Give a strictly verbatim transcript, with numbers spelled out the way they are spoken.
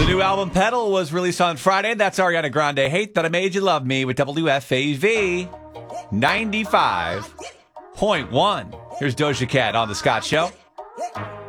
The new album Pedal was released on Friday. That's Ariana Grande, Hate That I Made You Love Me with W F A V ninety-five point one. Here's Doja Cat on The Scott Show.